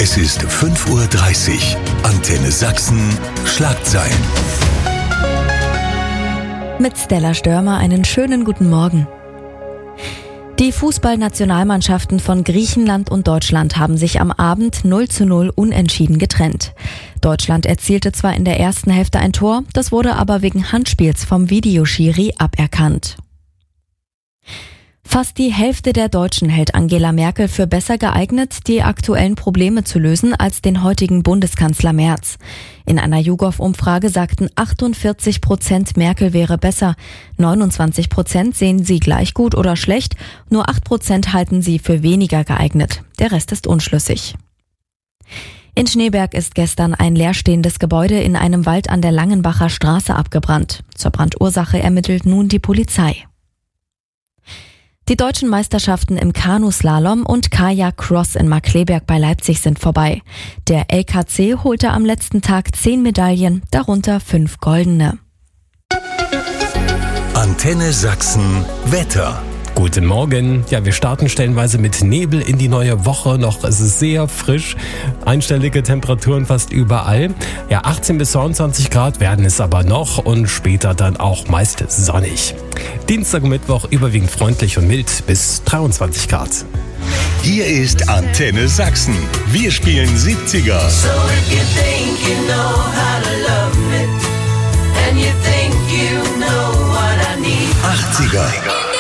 Es ist 5:30 Uhr. Antenne Sachsen, Schlagzeilen. Mit Stella Störmer einen schönen guten Morgen. Die Fußballnationalmannschaften von Griechenland und Deutschland haben sich am Abend 0:0 unentschieden getrennt. Deutschland erzielte zwar in der ersten Hälfte ein Tor, das wurde aber wegen Handspiels vom Videoschiri aberkannt. Fast die Hälfte der Deutschen hält Angela Merkel für besser geeignet, die aktuellen Probleme zu lösen, als den heutigen Bundeskanzler Merz. In einer YouGov-Umfrage sagten 48% Merkel wäre besser, 29% sehen sie gleich gut oder schlecht, nur 8% halten sie für weniger geeignet. Der Rest ist unschlüssig. In Schneeberg ist gestern ein leerstehendes Gebäude in einem Wald an der Langenbacher Straße abgebrannt. Zur Brandursache ermittelt nun die Polizei. Die deutschen Meisterschaften im Kanuslalom und Kajak-Cross in Markkleeberg bei Leipzig sind vorbei. Der LKC holte am letzten Tag 10 Medaillen, darunter 5 goldene. Antenne Sachsen Wetter. Guten Morgen. Ja, wir starten stellenweise mit Nebel in die neue Woche. Noch ist es sehr frisch. Einstellige Temperaturen fast überall. Ja, 18 bis 22 Grad werden es aber noch und später dann auch meist sonnig. Dienstag und Mittwoch überwiegend freundlich und mild bis 23 Grad. Hier ist Antenne Sachsen. Wir spielen 70er. So if you think you know how to love me, and you think you know what I need. 80er.